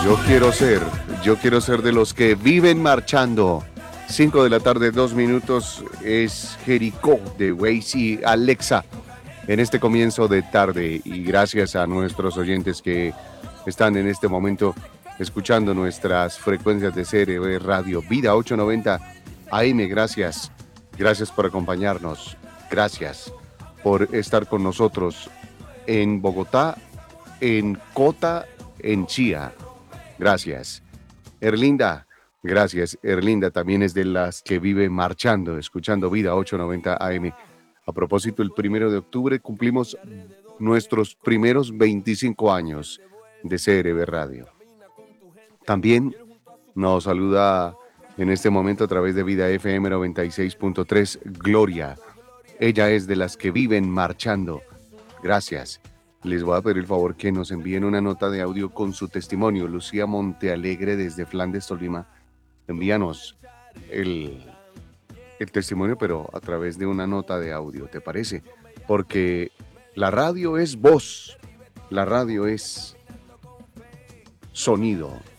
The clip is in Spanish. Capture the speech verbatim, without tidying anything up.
Yo quiero ser, yo quiero ser de los que viven marchando. Cinco de la tarde, dos minutos, es Jericó de Waze y Alexa en este comienzo de tarde. Y gracias a nuestros oyentes que están en este momento escuchando nuestras frecuencias de C R B Radio Vida ochocientos noventa A M. Gracias, gracias por acompañarnos. Gracias por estar con nosotros en Bogotá, en Cota, en Chía. Gracias. Erlinda, gracias. Erlinda también es de las que vive marchando, escuchando Vida ochocientos noventa A M. A propósito, el primero de octubre cumplimos nuestros primeros veinticinco años de C R B Radio. También nos saluda en este momento a través de Vida F M noventa y seis punto tres, Gloria. Ella es de las que viven marchando. Gracias. Les voy a pedir el favor que nos envíen una nota de audio con su testimonio. Lucía Montealegre desde Flandes, Tolima. Envíanos el, el testimonio, pero a través de una nota de audio, ¿te parece? Porque la radio es voz, la radio es sonido.